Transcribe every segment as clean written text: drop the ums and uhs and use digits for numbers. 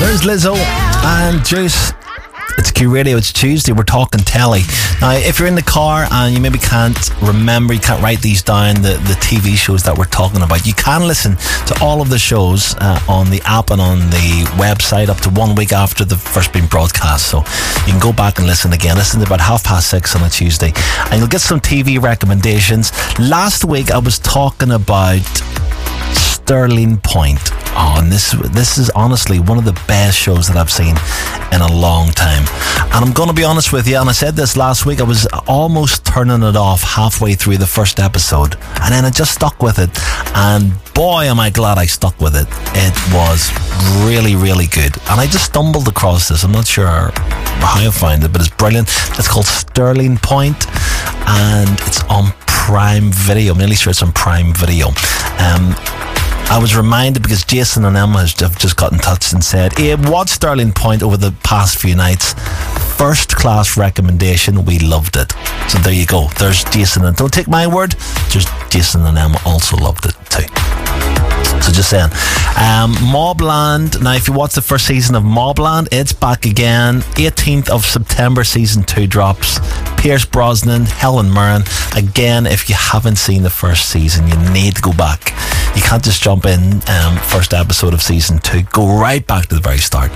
There's Lizzo and Juice. It's Q Radio, it's Tuesday, we're talking telly. Now, if you're in the car and you maybe can't remember, you can't write these down, the TV shows that we're talking about, you can listen to all of the shows on the app and on the website up to 1 week after they've first been broadcast. So you can go back and listen again. Listen to about 6:30 on a Tuesday. And you'll get some TV recommendations. Last week I was talking about Sterling Point. Oh, and this is honestly one of the best shows that I've seen in a long time. And I'm going to be honest with you, and I said this last week, I was almost turning it off halfway through the first episode, and then I just stuck with it, and boy am I glad I stuck with it. It was really, really good, and I just stumbled across this. I'm not sure how I find it, but it's brilliant. It's called Sterling Point, and it's on Prime Video. I'm nearly sure it's on Prime Video. I was reminded because Jason and Emma have just got in touch and said, hey, watch Sterling Point over the past few nights. First class recommendation. We loved it. So there you go. There's Jason, and don't take my word, just Jason and Emma also loved it too. So just saying. Mobland. Now, if you watch the first season of Mobland, it's back again. 18th of September, season 2 drops. Pierce Brosnan, Helen Mirren. Again, if you haven't seen the first season, you need to go back. You can't just jump in first episode of season 2. Go right back to the very start.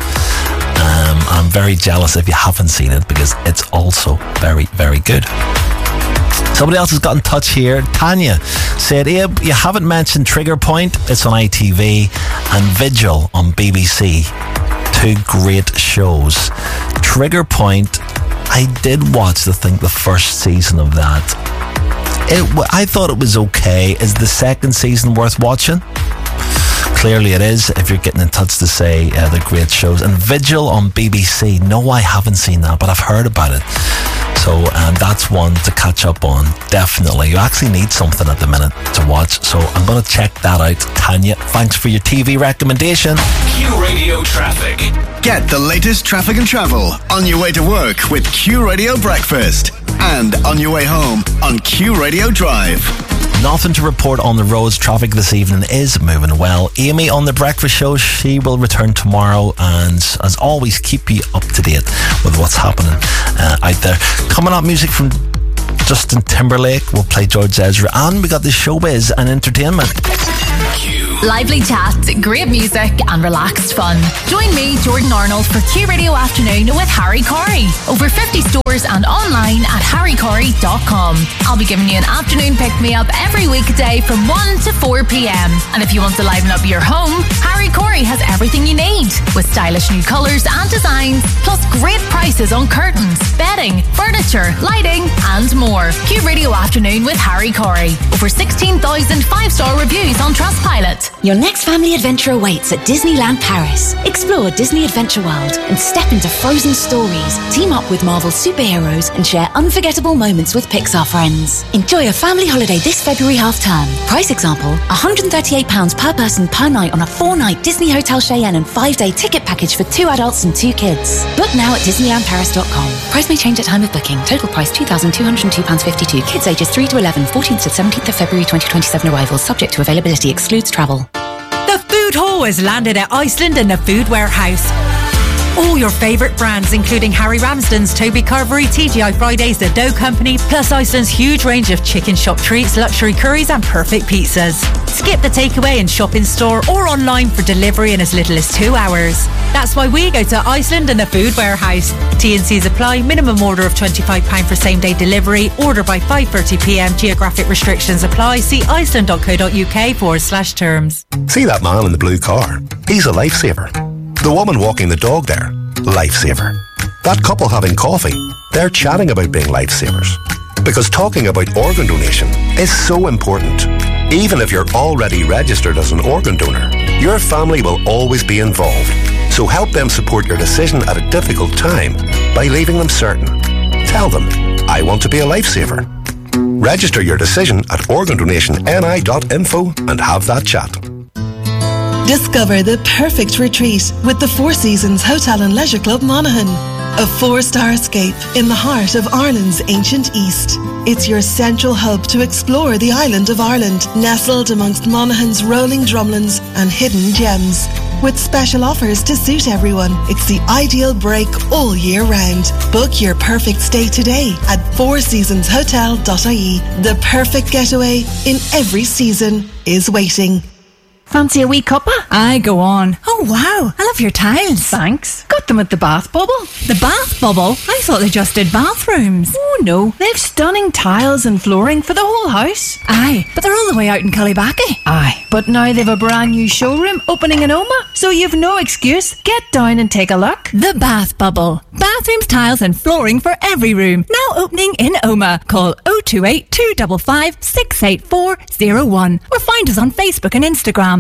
I'm very jealous if you haven't seen it because it's also very, very good. Somebody else has got in touch here. Tanya said, Abe, you haven't mentioned Trigger Point. It's on ITV, and Vigil on BBC. 2 great shows. Trigger Point, I did watch the first season of that. I thought it was okay. Is the second season worth watching? Clearly it is, if you're getting in touch to say they're great shows. And Vigil on BBC, no, I haven't seen that, but I've heard about it. So that's one to catch up on, definitely. You actually need something at the minute to watch, so I'm going to check that out. Tanya, thanks for your TV recommendation. Q Radio Traffic. Get the latest traffic and travel on your way to work with Q Radio Breakfast, and on your way home on Q Radio Drive. Nothing to report on the roads. Traffic this evening is moving well. Amy on the breakfast show, she will return tomorrow, and as always, keep you up to date with what's happening out there. Coming up, music from Justin Timberlake. We'll play George Ezra, and we got the showbiz and entertainment. Lively chat, great music and relaxed fun. Join me, Jordan Arnold, for Q Radio Afternoon with Harry Corey. Over 50 stores and online at harrycorey.com. I'll be giving you an afternoon pick-me-up every weekday from 1 to 4 p.m. And if you want to liven up your home, Harry Corey has everything you need, with stylish new colours and designs, plus great prices on curtains, bedding, furniture, lighting and more. Q Radio Afternoon with Harry Corey. Over 16,000 5-star reviews on Trustpilot. Your next family adventure awaits at Disneyland Paris. Explore Disney Adventure World and step into frozen stories. Team up with Marvel superheroes and share unforgettable moments with Pixar friends. Enjoy a family holiday this February half-term. Price example, £138 per person per night on a 4-night Disney Hotel Cheyenne and 5-day ticket package for 2 adults and 2 kids. Book now at DisneylandParis.com. Price may change at time of booking. Total price £2,202.52. Kids ages 3 to 11, 14th to 17th of February 2027 arrivals. Subject to availability. Excludes travel. The Food Hall has landed at Iceland in the Food Warehouse. All your favourite brands, including Harry Ramsden's, Toby Carvery, TGI Fridays, The Dough Company, plus Iceland's huge range of chicken shop treats, luxury curries and perfect pizzas. Skip the takeaway and shop in store or online for delivery in as little as 2 hours. That's why we go to Iceland and the Food Warehouse. T&Cs apply. Minimum order of £25 for same-day delivery. Order by 5:30pm. Geographic restrictions apply. See iceland.co.uk/terms. See that man in the blue car? He's a lifesaver. The woman walking the dog there? Lifesaver. That couple having coffee? They're chatting about being lifesavers. Because talking about organ donation is so important. Even if you're already registered as an organ donor, your family will always be involved. So help them support your decision at a difficult time by leaving them certain. Tell them, I want to be a lifesaver. Register your decision at organdonationni.info and have that chat. Discover the perfect retreat with the Four Seasons Hotel and Leisure Club Monaghan. A 4-star escape in the heart of Ireland's ancient East. It's your central hub to explore the island of Ireland, nestled amongst Monaghan's rolling drumlins and hidden gems. With special offers to suit everyone, it's the ideal break all year round. Book your perfect stay today at fourseasonshotel.ie. The perfect getaway in every season is waiting. Fancy a wee cuppa? Aye, go on. Oh, wow. I love your tiles. Thanks. Got them at the Bath Bubble. The Bath Bubble? I thought they just did bathrooms. Oh, no. They've stunning tiles and flooring for the whole house. Aye, but they're all the way out in Cullybackey. Aye, but now they've a brand new showroom opening in Oma, so you've no excuse. Get down and take a look. The Bath Bubble. Bathrooms, tiles and flooring for every room. Now opening in Oma. Call 028 255 68401 or find us on Facebook and Instagram.